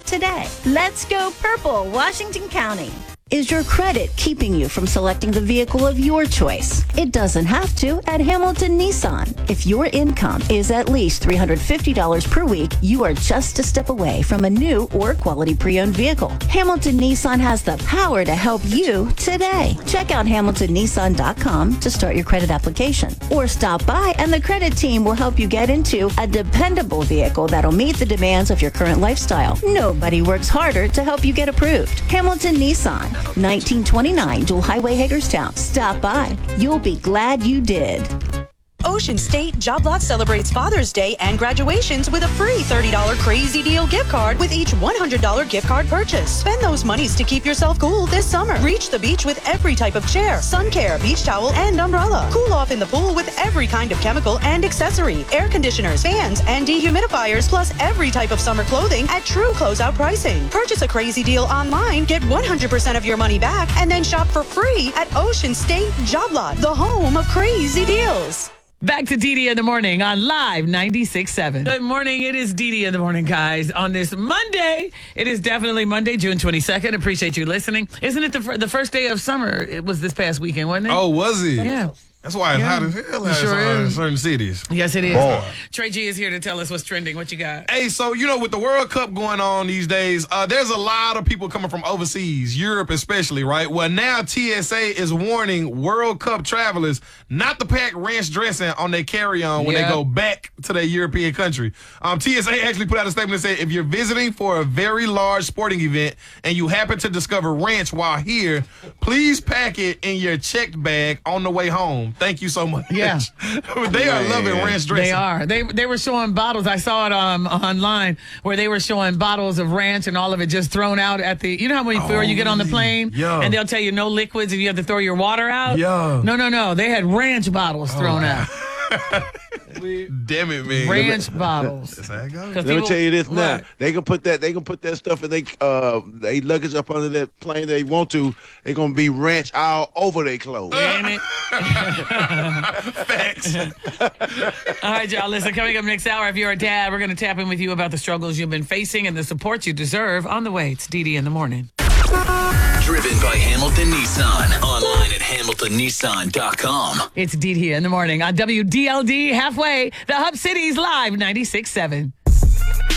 today. Let's go purple, Washington County. Is your credit keeping you from selecting the vehicle of your choice? It doesn't have to at Hamilton Nissan. If your income is at least $350 per week, you are just a step away from a new or quality pre-owned vehicle. Hamilton Nissan has the power to help you today. Check out HamiltonNissan.com to start your credit application. Or stop by and the credit team will help you get into a dependable vehicle that'll meet the demands of your current lifestyle. Nobody works harder to help you get approved. Hamilton Nissan. 1929 Dual Highway, Hagerstown. Stop by. You'll be glad you did. Ocean State Job Lot celebrates Father's Day and graduations with a free $30 Crazy Deal gift card with each $100 gift card purchase. Spend those monies to keep yourself cool this summer. Reach the beach with every type of chair, sun care, beach towel, and umbrella. Cool off in the pool with every kind of chemical and accessory, air conditioners, fans, and dehumidifiers, plus every type of summer clothing at true closeout pricing. Purchase a Crazy Deal online, get 100% of your money back, and then shop for free at Ocean State Job Lot, the home of crazy deals. Back to Dee in the morning on Live 96.7. Good morning. It is Dee in the morning, guys. On this Monday, it is definitely Monday, June 22nd. Appreciate you listening. Isn't it the first day of summer? It was this past weekend, wasn't it? Oh, was it? Yeah. That's why it's hot as hell in certain cities. Yes, it is. Boy. Trey G is here to tell us what's trending. What you got? Hey, so, with the World Cup going on these days, there's a lot of people coming from overseas, Europe especially, right? Well, now TSA is warning World Cup travelers not to pack ranch dressing on their carry-on when they go back to their European country. TSA actually put out a statement that said, if you're visiting for a very large sporting event and you happen to discover ranch while here, please pack it in your checked bag on the way home. Thank you so much. Yeah. They are loving ranch dressing. They are. They were showing bottles. I saw it online where they were showing bottles of ranch and all of it just thrown out at the, how before you get on the plane and they'll tell you no liquids and you have to throw your water out? Yeah. No. They had ranch bottles thrown out. Damn it, man. Ranch bottles. That's how it goes. Let me tell you this now. They can put that stuff in they luggage up under that plane they want to. They're gonna be ranch all over their clothes. Damn it. Facts. All right, y'all. Listen, coming up next hour, if you're a dad, we're gonna tap in with you about the struggles you've been facing and the support you deserve. On the way, it's Dee in the morning. Driven by Hamilton Nissan. Online at HamiltonNissan.com. It's Dee in the morning on WDLD halfway, the Hub City's Live 96.7.